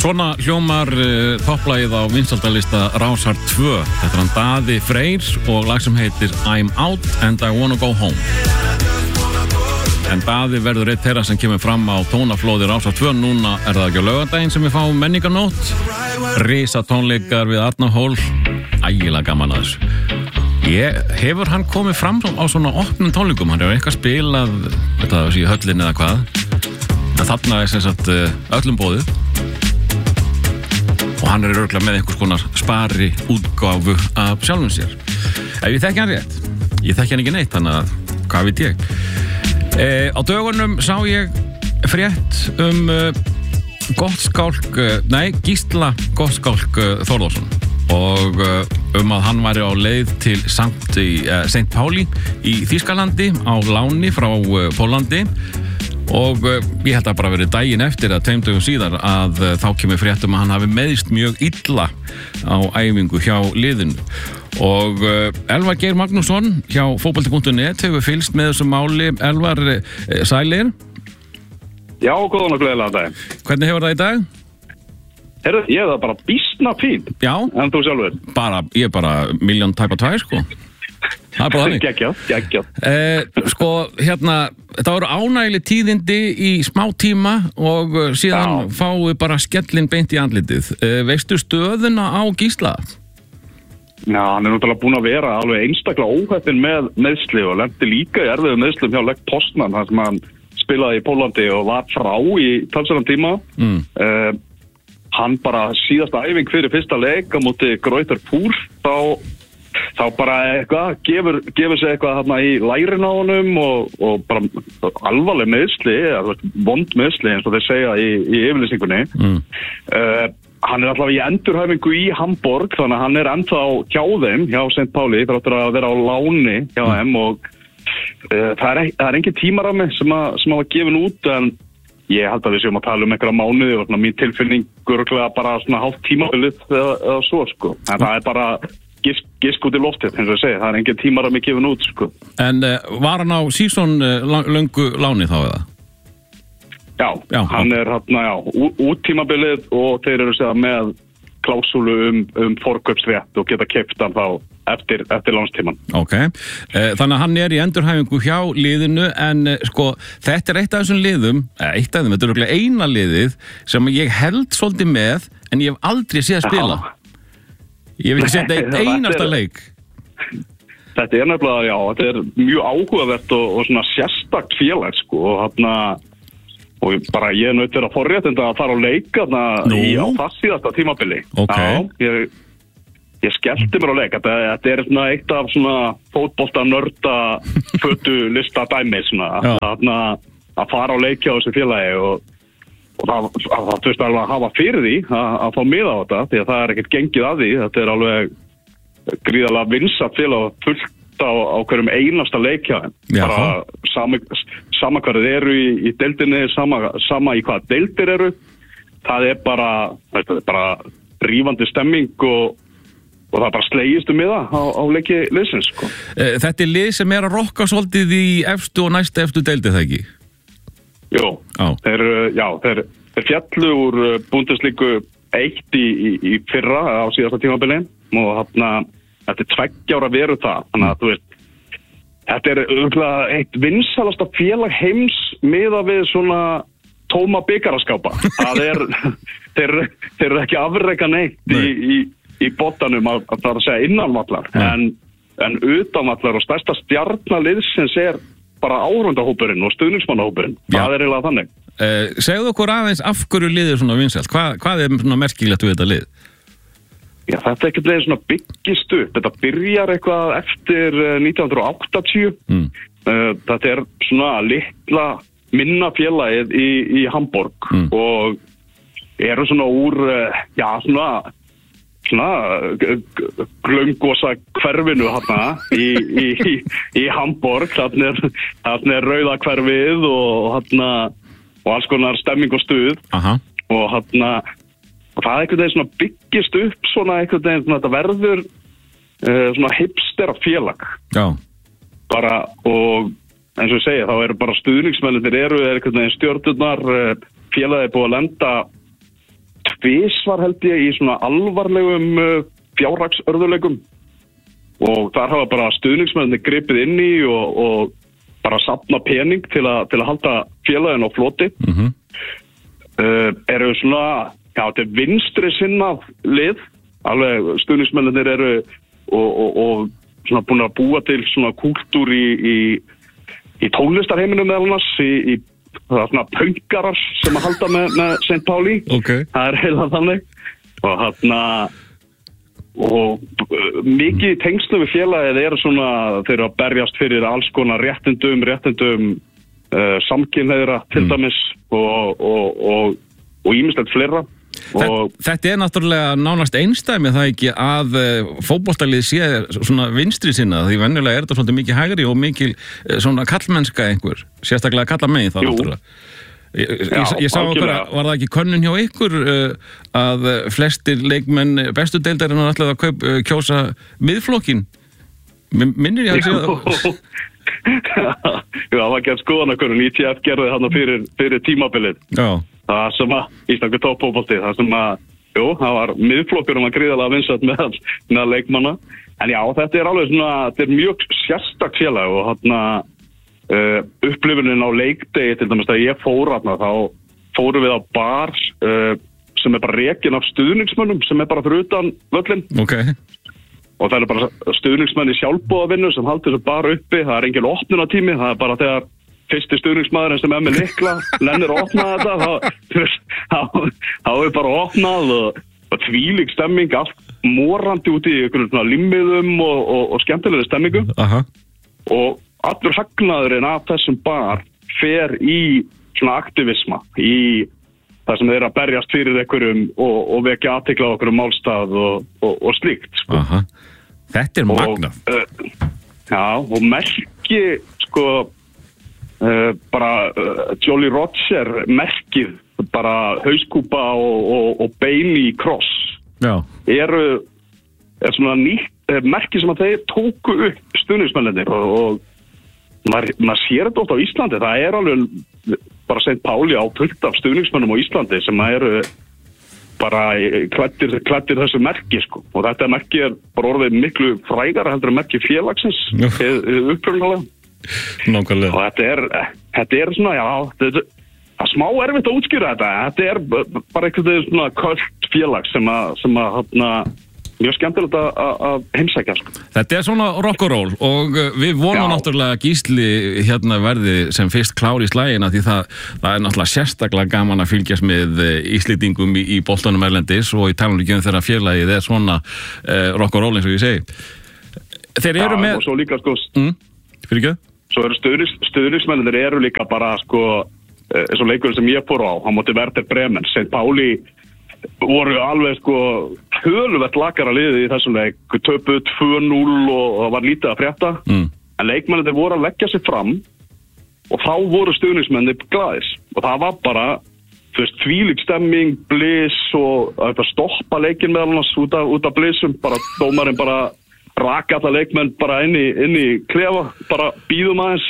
Svona hljómar topplagið á vinsældalista Rásar 2. Þetta hann Daði Freyr og lag sem heitir I'm Out and I Wanna Go Home. En Daði verður eitt þeirra sem kemur fram á tónaflóði Rásar 2. Núna það ekki á laugardaginn sem við fáum menningarnótt. Risa tónleikar við Arnarhól. Ægilega gaman að þessu. Hefur hann komið fram á svona opnum tónleikum? Hann hefur eitthvað spilað, þetta í höllinni eða hvað. En þarna sem sagt öllum boðið. Og hann örugglega með einhvers konar spari útgáfu af sjálfum sér. Ef ég þekki hann rétt. Ég þekki hann ekki neitt, þannig að hvað veit ég. Á dögunum sá ég frétt Gísla Gottskálk Þórðarsson og að hann væri á leið til St. Pauli í Þýskalandi á láni frá Pólandi. Og ég held að bara verið daginn eftir að 2 dögum síðar að þá kemur frétt að hann hafi meiðst mjög illa á æfingu hjá liðinu. Og Elvar Geir Magnússon hjá fótbolti.net hefur fylgst með þessu máli. Elvar, sælir? Já, góðan og gleðilega dag. Hvernig hefur það í dag? Heyrðu, ég það bara býsna fín. Já. En þú sjálfur? Ég er bara 1.000.000 sko. Það bara þannig. Geggjað. Sko, þetta voru ánægileg tíðindi í smá tíma og síðan fáum við bara skellin beint í andlitið. Veistu stöðuna á Gísla? Já, hann náttúrulega búinn að vera alveg einstaklega óheppinn með meiðsli og lenti líka í erfiðum meiðslum hjá Lech Poznan þar sem hann spilaði í Pólandi og var frá í talsverðan tíma. Hann bara síðasta æfing fyrir fyrsta leik á móti Greuther Fürth þá bara eitthvað gefur sig eitthvað þarna í lærin á honum og bara alvarleg meiðsli, vond meiðsli eins og þeir segja í yfirlýsingunni. Hann allavega í endurhæfingu í Hamborg, þannig að hann ennþá hjá þeim, hjá St. Pauli, þáttur að vera á láni hjá þeim og það er engin tímarammi sem var gefin út, en ég held að við séum að tala einhverja mánuði og mín tilfinning örugglega bara svona hálft tímabilið eða svo, sko. En það er bara gisk út í loftið, eins og ég segi, það er engin tímarammi gefin út, sko. En var hann á season löngu láni þá eða? Já, hann er út tímabilið og þeir eru segja með klásúlu forkaupsrétt og geta keypt hann þá eftir lánstíman. Ok, þannig að hann er í endurhæfingu hjá liðinu, en sko, þetta er eitt af þessum liðum, þetta er örugglega eina liðið sem ég held svolítið með, en ég hef aldrei séð að spila. Ég vil ekki setja eitt einasta leik. Þetta er nefnilega, þetta er mjög áhugavert og svona sérstakt félag, sko, og bara ég er nautur að forréttinda að fara á leik á það síðasta tímabili. Okay. Ég skellti mér á leik. Þetta er svona eitt af svona fótbolta nörda fötu lista dæmi svona að fara á leik hjá þessu félagi og það þurfti alveg að hafa fyrir því að fá miða á þetta því að það er ekkert gengið að því. Þetta er alveg gríðarlega vinsælt félag fullt á hverjum einasta leik hjá þeim. Bara sama hvað þeir eru í deildinni, sama í hvað deildir eru. Það er bara rífandi stemming og það bara slegist miða á leiki liðsins, sko. Þetta er lið sem er að rokka svolítið í efstu og næstu efstu deildi, það ekki? Jú, þeir fjallu úr Bundesligu 1 í fyrra á síðasta tímabili og þetta er 2 ára veru það, þannig að þú veist, þetta er auðvitað eitt vinsælasta félag heims miðað við svona tóma bikararskápa. Þeir eru ekki afreka neitt í bottanum að það er að segja innanvallar, en utanvallar og stærsta stjarnaliðsins er bara áhorfendahópurinn og stuðningsmannahópurinn. Það er eiginlega þannig. Segðu okkur aðeins af hverju liðið svona vinsælt. Hvað er svona merkilegt við þetta lið? Já, þetta er ekkert leginn svona byggist upp. Þetta byrjar eitthvað eftir 1980. Þetta er svona litla minna félagið í Hamborg og eru svona úr, svona glömgosa hverfinu í Hamborg. Þarna er rauða hverfið og alls konar stemming og stuð. Og það er einhvern veginn svona byggist upp svona einhvern veginn svona þetta verður svona hipstera félag. Já. Bara og eins og ég segi þá eru bara stuðningsmennir eru einhvern veginn stjörnurnar félagið búið að lenda tvisvar held ég í svona alvarlegum fjárhagsörðuleikum og þar hafa bara stuðningsmennir gripið inn í og bara safna pening til að halda félagin á floti. Eru svona, þetta er vinstri sinnað lið, alveg stuðningsmennir eru og svona búin að búa til svona kúltúr í tónlistarheiminum meðal annars, í það er svona pönkarar sem að halda með St. Pauli. Það er heila þannig og mikið í tengslu við félagið eru svona, þeir eru að berjast fyrir alls konar réttindum samkynhneigðra til dæmis og ýmislegt fleira. Þetta er náttúrulega nánast einstæmi það ekki að fótboltalið sé svona vinstri sinna, því venjulega er þetta svolítið mikið hægri og mikil svona kallmennska einhver, sérstaklega kallamegin það náttúrulega. Ég sá okkur að var það ekki könnun hjá ykkur að flestir leikmenn bestu deildarinnar ætlaði að kjósa miðflokkin. Minnir ég að segja það? Já, það var gert skoðanakönnun, ITF gerði þarna fyrir tímabilið. Já. Það sem að Íslandsku toppfótbolti, það sem að, það var miðflokkurinn var gríðarlega vinsæll með leikmanna. En já, þetta er alveg svona, þetta er mjög sérstakt félag og upplifunin á leikdegi til dæmis þegar ég fór þarna, þá fórum við á bar sem er bara rekinn af stuðningsmönnum sem er bara fyrir utan völlinn. Og það er bara stuðningsmenn í sjálfboðavinnu sem haldi þessu bar uppi, það er engin opnunartími, það er bara þegar fyrsti stuðningsmaðurinn sem er með lykla nennir að opna þetta, þá er bara opnað og þvílík stemming, allt morandi út í einhverjum limmiðum og skemmtilegri stemmingu. Og allur hagnaðurinn af þessum bar fer í svona aktivisma, í það sem þeir að berjast fyrir einhverjum og vekja athygli á einhverjum málstað og slíkt. Þetta er magnað. Já, og merki, bara Jolly Roger merkið, bara hauskúpa og beini í kross, er svona nýtt merki sem að þeir tóku upp stuðningsmennirnir og maður sér þetta oft á Íslandi, það er alveg bara St. Pauli á fullt af stuðningsmönnum á Íslandi sem eru bara klæddir þessu merki og þetta merki er bara orðið miklu frægara heldur en merki félagsins upprunalega. Nákvæmlega. Og þetta er svona, það er smá erfitt að útskýra þetta er bara eitthvað svona költ félag sem að mjög skemmtilegt að heimsækja. Þetta er svona rock'n'roll og við vonum náttúrulega að Gísli verði sem fyrst klár í slagina því það er náttúrulega sérstaklega gaman að fylgjast með Íslendingum í boltanum erlendis og í talunum þegar félagið er svona rock'n'roll eins og ég segi. Þeir eru með... Og svo líka fyrir ekki? Svo eru stuðningsmennir eru líka bara eins og leikurinn sem ég fór á, hann móti Werder Bremen, St. Pauli voru alveg töluvert lakara liðið í þessum leik, töpuð 2-0 og það var lítið að frétta en leikmennir voru að leggja sig fram og þá voru stuðningsmennir glaðis og það var bara þvílík stemming, bliss og að stoppa leikinn meðal annars út af blissum, bara dómarinn bara raka alla leikmenn bara inn í klefa, bara býðum aðeins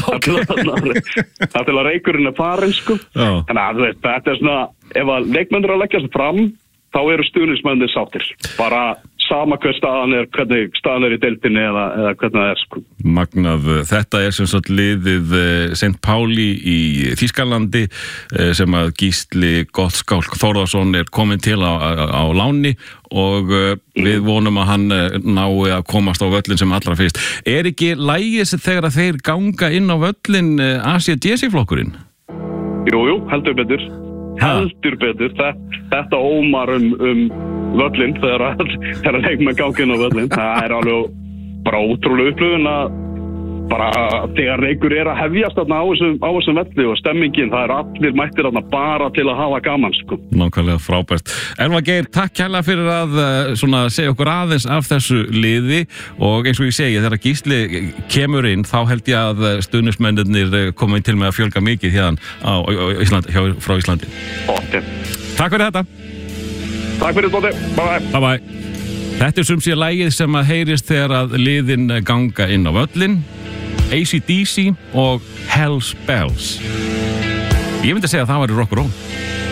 það til að reykurinn er farin þannig að þetta er svona, ef að leikmenn eru að leggja sig fram þá eru stuðningsmennir sáttir, bara sama hver staðan er, hvernig staðan er í deildinni eða hvernig það er Magnað, þetta er sem sagt liðið St. Pauli í Þýskalandi sem að Gísli Gottskálk Þórðarsson er komin til á láni og við vonum að hann nái að komast á völlin sem allra fyrst. Er ekki lægis þegar að þeir ganga inn á völlin ACDC-flokkurinn? Jú, heldur betur. Þetta ómar völlin þegar leikmenn gangi inn á völlin. Það er alveg bara ótrúlega upplifun að bara þegar leikur er að hefjast þarna á þessum velli og stemmingin, það er allir mættir þarna bara til að hafa gaman Nákvæmlega frábært. Elvar Geir, takk kærlega fyrir að segja okkur aðeins af þessu liði og eins og ég segi, þegar Gísli kemur inn þá held ég að stuðningsmennirnir komið til með að fjölga mikið hérna frá Íslandi. Takk fyrir þetta. Takk fyrir þetta. Bye bye. Þetta er sumsé lagið sem að heyrist þegar að liðin ganga inn á völlin. AC/DC og Hell's Bells. Ég myndi að segja að það væri rock'n'roll.